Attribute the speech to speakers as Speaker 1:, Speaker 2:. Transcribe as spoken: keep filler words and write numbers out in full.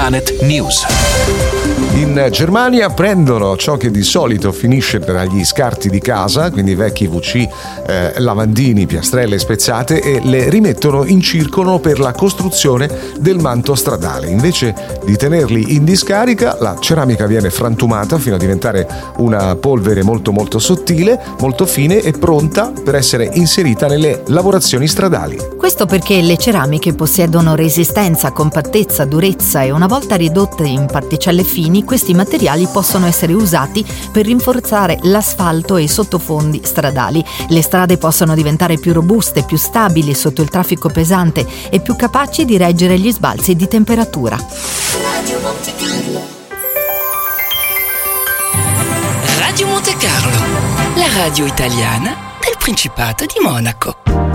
Speaker 1: Planet News.
Speaker 2: In Germania prendono ciò che di solito finisce per gli scarti di casa, quindi vecchi vu ci, eh, lavandini, piastrelle spezzate, e le rimettono in circolo per la costruzione del manto stradale. Invece di tenerli in discarica, la ceramica viene frantumata fino a diventare una polvere molto molto sottile, molto fine e pronta per essere inserita nelle lavorazioni stradali.
Speaker 3: Questo perché le ceramiche possiedono resistenza, compattezza, durezza e una volta ridotte in particelle fini, questi materiali possono essere usati per rinforzare l'asfalto e i sottofondi stradali. Le strade possono diventare più robuste, più stabili sotto il traffico pesante e più capaci di reggere gli sbalzi di temperatura.
Speaker 4: Radio Monte Carlo.
Speaker 5: Radio Monte Carlo, la radio italiana del Principato di Monaco.